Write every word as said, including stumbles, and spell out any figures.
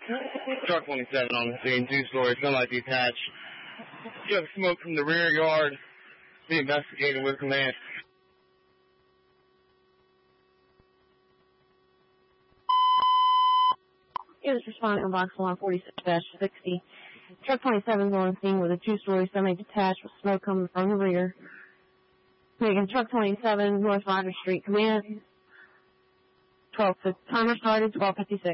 Truck twenty-seven on the scene, two-story, semi-detached. You have smoke from the rear yard. Be investigated with command. Units responding on box one forty-six dash sixty. Truck twenty-seven is on the scene with a two-story semi-detached with smoke coming from the rear. Making truck twenty-seven, North Rogers Street, command. twelve, timer started, twelve fifty-six.